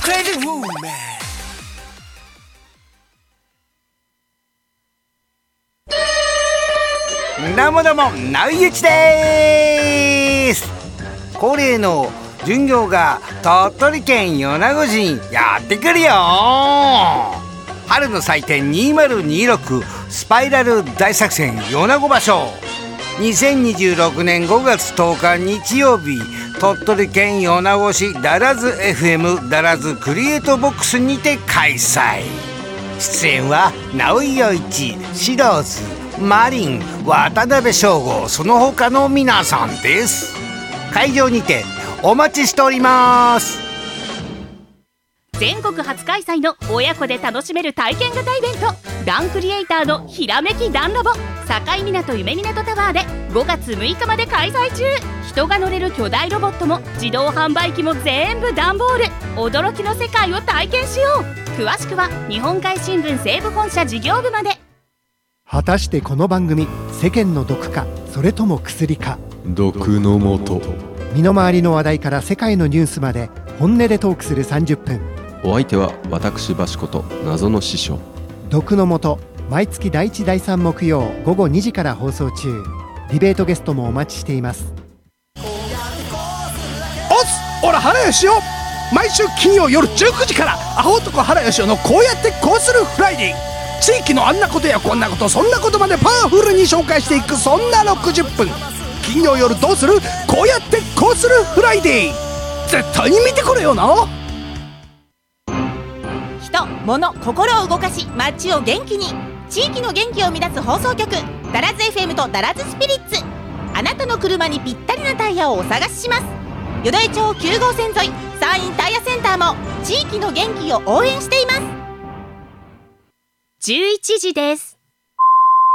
Crazy Woman。どうもどうも、なうゆちでーす。恒例の巡業が鳥取県米子市にやってくるよ。春の祭典2026スパイラル大作戦米子場所、2026年5月10日日曜日、鳥取県米子市ダラズ FM ダラズクリエイトボックスにて開催。出演は直井陽一、シローズ、マリン、渡辺翔吾、その他の皆さんです。会場にてお待ちしております。 全国初開催の親子で楽しめる体験型イベント、ダンクリエイターのひらめきダンラボ、境港夢港タワーで5月6日まで開催中。人が乗れる巨大ロボットも自動販売機も全部ダンボール。驚きの世界を体験しよう。詳しくは日本海新聞西部本社事業部まで。 果たしてこの番組、世間の毒かそれとも薬か。 毒のもと。 身の回りの話題から世界のニュースまで本音でトークする30分。 お相手は私バシこと謎の師匠。 毒のもと、毎月第1第3木曜午後2時から放送中。ディベートゲストもお待ちしています。 おつ、おら原義雄、毎週金曜夜19時からアホ男原義雄のこうやってこうするフライデー。地域のあんなことやこんなこと、そんなことまでパワフルに紹介していく、そんな60分。金曜夜どうする、こうやってこうするフライデー。絶対に見てくれよな。 人、物、心を動かし街を元気に、地域の元気を乱す放送局、ダラズ FM とダラズスピリッツ。あなたの車にぴったりなタイヤをお探しします。淀江町9号線沿い山陰タイヤセンターも地域の元気を応援しています。 11時です。